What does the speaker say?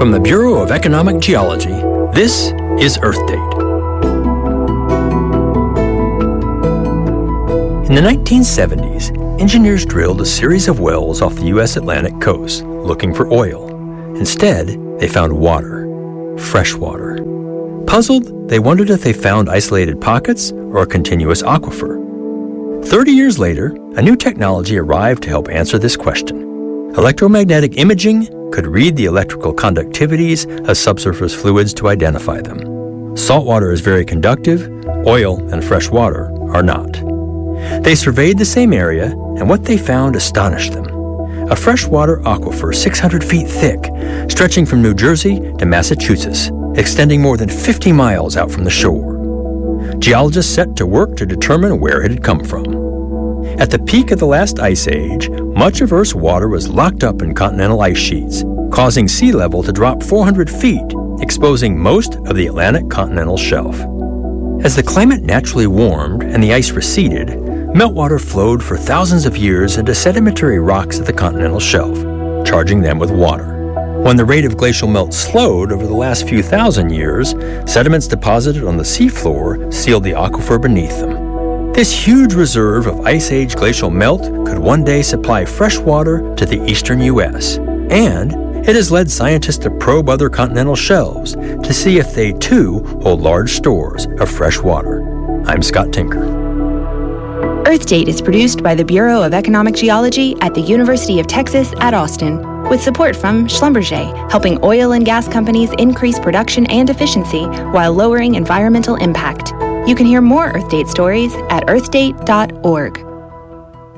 From the Bureau of Economic Geology, this is Earth Date. In the 1970s, engineers drilled a series of wells off the U.S. Atlantic coast looking for oil. Instead, they found water, fresh water. Puzzled, they wondered if they found isolated pockets or a continuous aquifer. 30 years later, a new technology arrived to help answer this question. Electromagnetic imaging could read the electrical conductivities of subsurface fluids to identify them. Salt water is very conductive, oil and fresh water are not. They surveyed the same area, and what they found astonished them. A freshwater aquifer 600 feet thick, stretching from New Jersey to Massachusetts, extending more than 50 miles out from the shore. Geologists set to work to determine where it had come from. At the peak of the last ice age, much of Earth's water was locked up in continental ice sheets, causing sea level to drop 400 feet, exposing most of the Atlantic continental shelf. As the climate naturally warmed and the ice receded, meltwater flowed for thousands of years into sedimentary rocks at the continental shelf, charging them with water. When the rate of glacial melt slowed over the last few thousand years, sediments deposited on the seafloor sealed the aquifer beneath them. This huge reserve of Ice Age glacial melt could one day supply fresh water to the eastern U.S., and it has led scientists to probe other continental shelves to see if they too hold large stores of fresh water. I'm Scott Tinker. Earth Date is produced by the Bureau of Economic Geology at the University of Texas at Austin, with support from Schlumberger, helping oil and gas companies increase production and efficiency while lowering environmental impact. You can hear more Earth Date stories at earthdate.org.